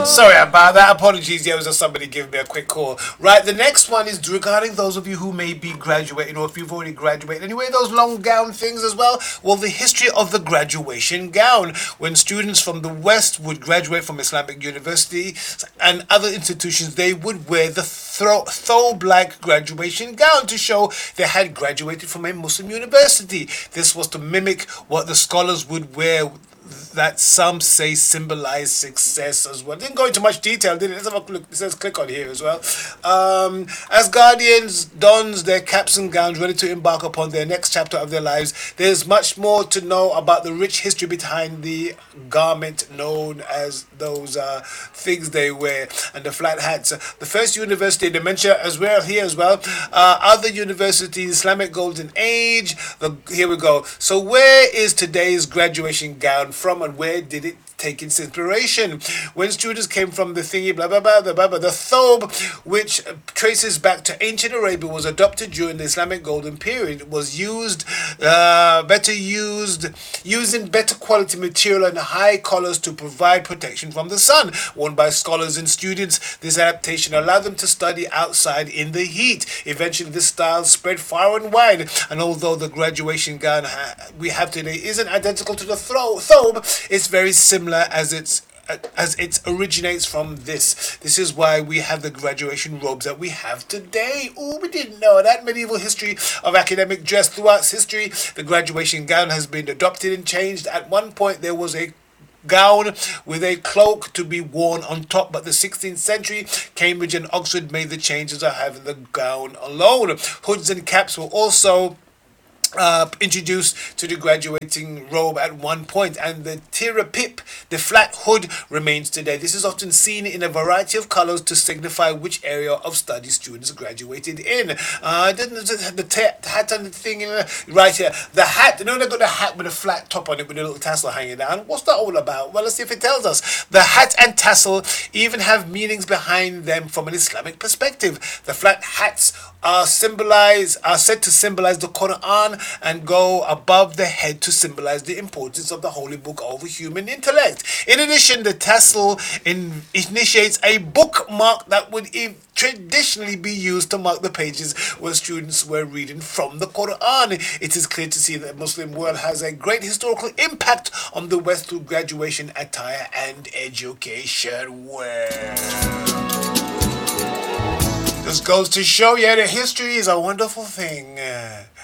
Sorry about that. Apologies. There was just somebody giving me a quick call. Right, the next one is regarding those of you who may be graduating or if you've already graduated. Anyway, those long gown things as well. Well, the history of the graduation gown. When students from the West would graduate from Islamic University and other institutions, they would wear the thobe-like graduation gown to show they had graduated from a Muslim university. This was to mimic what the scholars would wear that some say symbolize success as well. Didn't go into much detail, did it? Let's have a look. It says click on here as well. As guardians dons their caps and gowns ready to embark upon their next chapter of their lives, there's much more to know about the rich history behind the garment known as those things they wear and the flat hats. The first university they mention as well here as well. Other universities, Islamic Golden Age. Here we go. So where is today's graduation gown from and where did it take its inspiration? When students came from the thingy, blah blah blah, the thobe, which traces back to ancient Arabia, was adopted during the Islamic Golden Period. It was using better quality material and high collars to provide protection from the sun. Worn by scholars and students, this adaptation allowed them to study outside in the heat. Eventually, this style spread far and wide, and although the graduation gown we have today isn't identical to the thobe, it's very similar as it originates from this. This is why we have the graduation robes that we have today. Oh, we didn't know that. Medieval history of academic dress throughout history. The graduation gown has been adopted and changed. At one point, there was a gown with a cloak to be worn on top, but the 16th century, Cambridge and Oxford made the changes of having the gown alone. Hoods and caps were also introduced to the graduating robe at one point, and the tirapip, the flat hood, remains today. This is often seen in a variety of colors to signify which area of study students graduated in. The hat and the thing right here. The hat, you know, they got the hat with a flat top on it with a little tassel hanging down. What's that all about? Well, let's see if it tells us. The hat and tassel even have meanings behind them from an Islamic perspective. The flat hats are said to symbolize the Quran and go above the head to symbolize the importance of the holy book over human intellect. In addition, the tassel initiates a bookmark that would traditionally be used to mark the pages when students were reading from the Quran. It is clear to see that the Muslim world has a great historical impact on the West through graduation attire and education. This goes to show you that history is a wonderful thing.